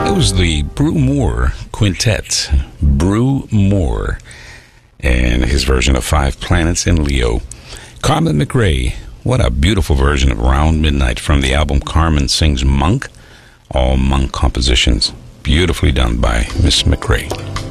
It was the Brew Moore Quintet. Brew Moore and his version of Five Planets in Leo. Carmen McRae, what a beautiful version of Around Midnight from the album Carmen Sings Monk. All Monk compositions. Beautifully done by Miss McRae.